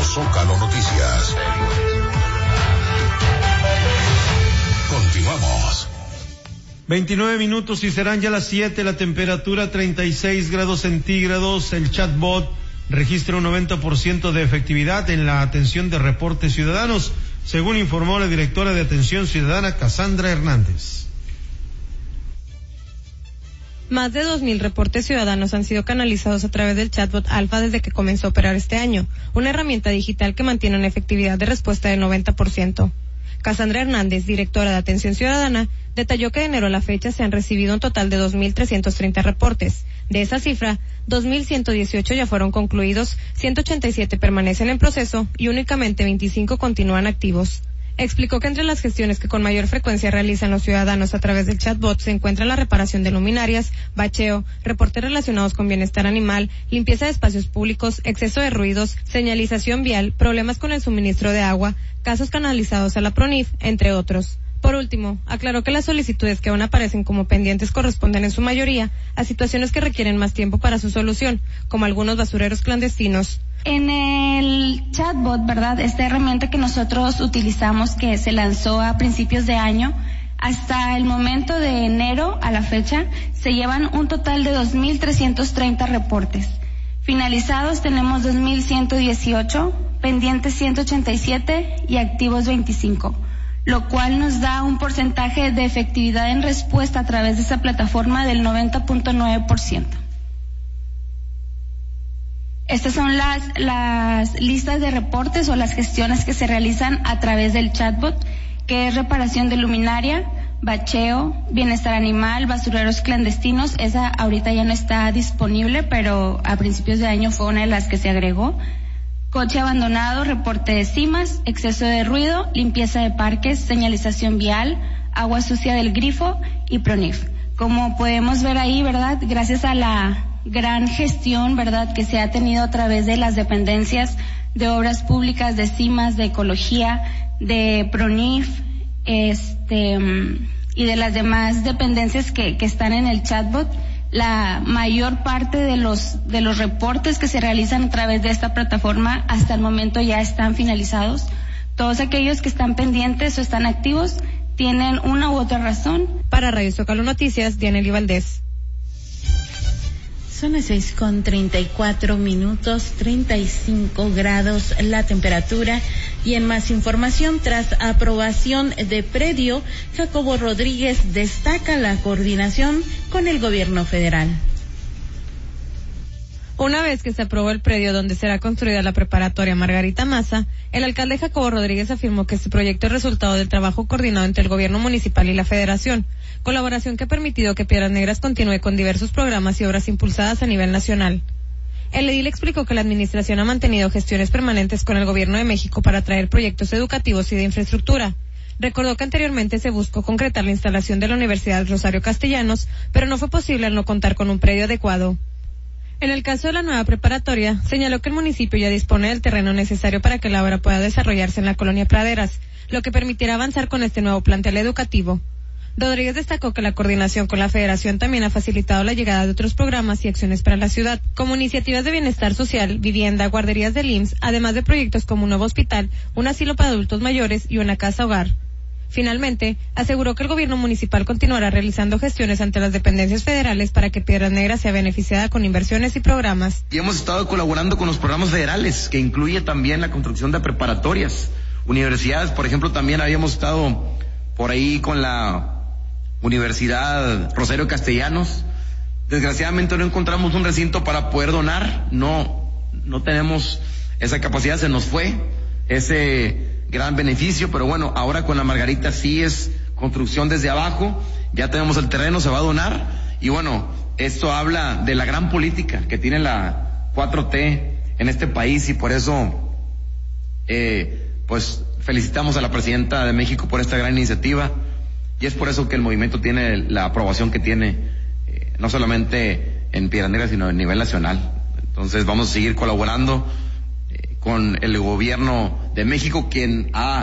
Zócalo Noticias. Continuamos. 29 minutos y serán ya las 7, la temperatura 36 grados centígrados. El chatbot registra un 90% de efectividad en la atención de reportes ciudadanos, según informó la directora de Atención Ciudadana, Cassandra Hernández. Más de 2,000 reportes ciudadanos han sido canalizados a través del chatbot Alfa desde que comenzó a operar este año, una herramienta digital que mantiene una efectividad de respuesta del 90%. Cassandra Hernández, directora de Atención Ciudadana, detalló que de enero a la fecha se han recibido un total de 2,330 reportes. De esa cifra, 2,118 ya fueron concluidos, 187 permanecen en proceso y únicamente 25 continúan activos. Explicó que entre las gestiones que con mayor frecuencia realizan los ciudadanos a través del chatbot se encuentra la reparación de luminarias, bacheo, reportes relacionados con bienestar animal, limpieza de espacios públicos, exceso de ruidos, señalización vial, problemas con el suministro de agua, casos canalizados a la PRONIF, entre otros. Por último, aclaró que las solicitudes que aún aparecen como pendientes corresponden en su mayoría a situaciones que requieren más tiempo para su solución, como algunos basureros clandestinos. En el chatbot, ¿verdad? Esta herramienta que nosotros utilizamos, que se lanzó a principios de año, hasta el momento de enero a la fecha, se llevan un total de 2,330 reportes. Finalizados tenemos 2,118, pendientes 187 y activos 25. Lo cual nos da un porcentaje de efectividad en respuesta a través de esa plataforma del 90.9%. Estas son las listas de reportes o las gestiones que se realizan a través del chatbot, que es reparación de luminaria, bacheo, bienestar animal, basureros clandestinos. Esa ahorita ya no está disponible, pero a principios de año fue una de las que se agregó. Coche abandonado, reporte de cimas, exceso de ruido, limpieza de parques, señalización vial, agua sucia del grifo y PRONIF. Como podemos ver ahí, ¿verdad? Gracias a la gran gestión, ¿verdad?, que se ha tenido a través de las dependencias de obras públicas, de cimas, de ecología, de PRONIF, y de las demás dependencias que están en el chatbot. La mayor parte de los reportes que se realizan a través de esta plataforma hasta el momento ya están finalizados. Todos aquellos que están pendientes o están activos tienen una u otra razón. Para Radio Zócalo Noticias, Dianely Valdés. Son las 6:34, 35 grados la temperatura. Y en más información, tras aprobación de predio, Jacobo Rodríguez destaca la coordinación con el gobierno federal. Una vez que se aprobó el predio donde será construida la preparatoria Margarita Maza, el alcalde Jacobo Rodríguez afirmó que este proyecto es resultado del trabajo coordinado entre el gobierno municipal y la federación, colaboración que ha permitido que Piedras Negras continúe con diversos programas y obras impulsadas a nivel nacional. El edil explicó que la administración ha mantenido gestiones permanentes con el gobierno de México para traer proyectos educativos y de infraestructura. Recordó que anteriormente se buscó concretar la instalación de la Universidad Rosario Castellanos, pero no fue posible al no contar con un predio adecuado. En el caso de la nueva preparatoria, señaló que el municipio ya dispone del terreno necesario para que la obra pueda desarrollarse en la colonia Praderas, lo que permitirá avanzar con este nuevo plantel educativo. Rodríguez destacó que la coordinación con la federación también ha facilitado la llegada de otros programas y acciones para la ciudad, como iniciativas de bienestar social, vivienda, guarderías del IMSS, además de proyectos como un nuevo hospital, un asilo para adultos mayores y una casa hogar. Finalmente, aseguró que el gobierno municipal continuará realizando gestiones ante las dependencias federales para que Piedras Negras sea beneficiada con inversiones y programas. Y hemos estado colaborando con los programas federales, que incluye también la construcción de preparatorias, universidades. Por ejemplo, también habíamos estado por ahí con la Universidad Rosario Castellanos. Desgraciadamente no encontramos un recinto para poder donar, no tenemos esa capacidad, se nos fue ese gran beneficio, pero bueno, ahora con la Margarita sí es construcción desde abajo, ya tenemos el terreno, se va a donar, y bueno, esto habla de la gran política que tiene la 4T en este país, y por eso pues felicitamos a la presidenta de México por esta gran iniciativa, y es por eso que el movimiento tiene la aprobación que tiene, no solamente en Piedras Negras, sino a nivel nacional. Entonces vamos a seguir colaborando con el gobierno de México, quien ha